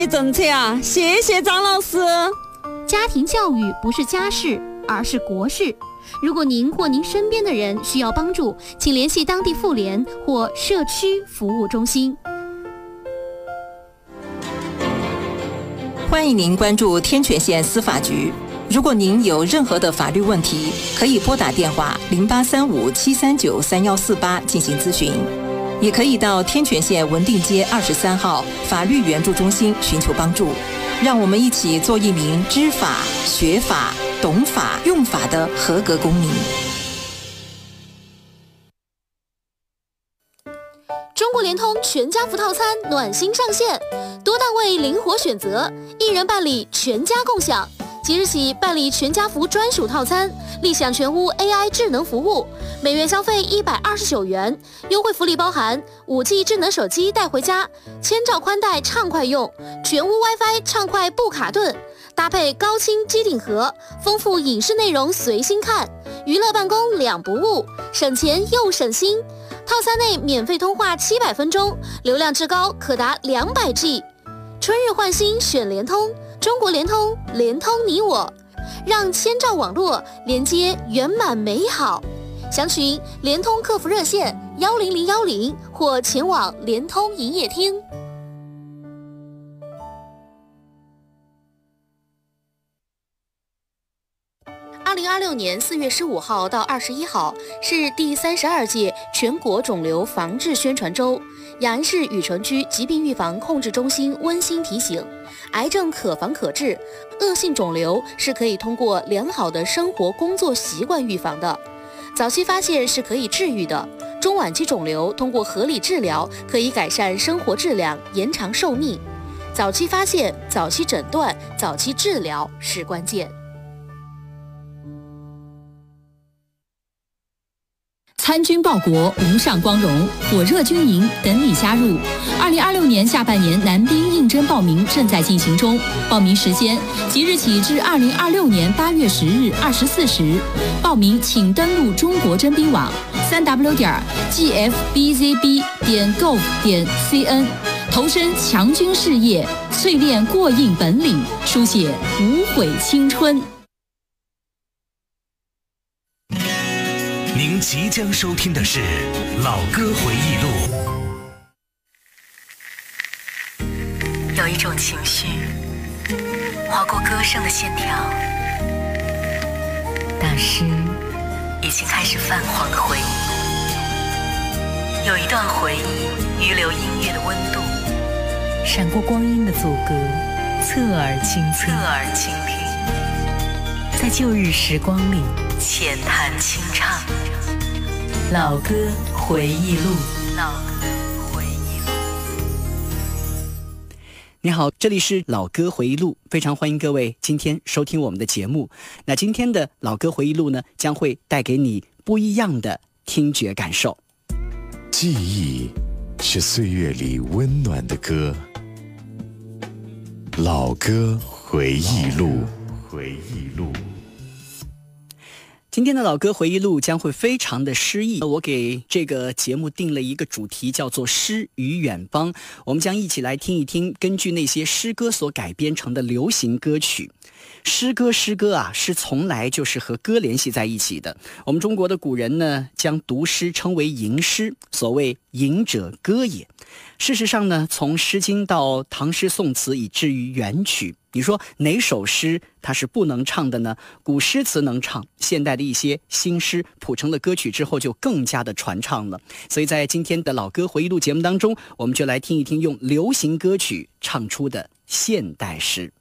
政策啊，谢谢张老师。 家庭教育不是家事，而是国事。如果您或您身边的人需要帮助，请联系当地妇联或社区服务中心。 欢迎您关注天泉县司法局。如果您有任何的法律问题，可以拨打电话0835-739-3148进行咨询，也可以到天泉县文定街23号法律援助中心寻求帮助。让我们一起做一名知法、学法、懂法、用法的合格公民。 中国联通全家福套餐暖心上线，多档位灵活选择，一人办理全家共享。即日起办理全家福专属套餐，立享全屋 AI 智能服务，每月消费129元，优惠福利包含5G 智能手机带回家，1000兆宽带畅快用，全屋 WiFi 畅快不卡顿，搭配高清机顶盒，丰富影视内容随心看，娱乐办公两不误，省钱又省心。套餐内免费通话700分钟，流量至高可达200G。春日换新选联通，中国联通，联通你我，让1000兆网络连接圆满美好。详询联通客服热线10010或前往联通营业厅。2026年4月15号到21号是第32届全国肿瘤防治宣传周。雅安市雨城区疾病预防控制中心温馨提醒：癌症可防可治，恶性肿瘤是可以通过良好的生活工作习惯预防的。早期发现是可以治愈的，中晚期肿瘤通过合理治疗可以改善生活质量，延长寿命。早期发现、早期诊断、早期治疗是关键。 参军报国，无上光荣，火热军营等你加入。2026年下半年男兵应征报名正在进行中，报名时间即日起至2026年8月10日24时。报名请登录中国征兵网3w.gfbzb.gov.cn， 投身强军事业，淬炼过硬本领，书写无悔青春。 您即将收听的是《老歌回忆录》。 有一种情绪划过歌声的线条，大师已经开始泛黄的回忆。有一段回忆预留音乐的温度，闪过光阴的阻隔，侧耳倾听，在旧日时光里浅谈轻唱。老歌回忆录，老歌回忆录。 你好，这里是老歌回忆录，非常欢迎各位今天收听我们的节目。那今天的老歌回忆录呢，将会带给你不一样的听觉感受。 记忆是岁月里温暖的歌，老歌回忆录，回忆录。 今天的老歌回忆录将会非常的诗意，我给这个节目定了一个主题，叫做诗与远方。我们将一起来听一听根据那些诗歌所改编成的流行歌曲。诗歌啊，是从来就是和歌联系在一起的。我们中国的古人呢，将读诗称为吟诗，所谓吟者歌也。事实上呢，从《诗经》到唐诗宋词，以至于元曲，你说哪首诗它是不能唱的呢？古诗词能唱，现代的一些新诗谱成了歌曲之后，就更加的传唱了。所以在今天的老歌回忆录节目当中，我们就来听一听用流行歌曲唱出的现代诗。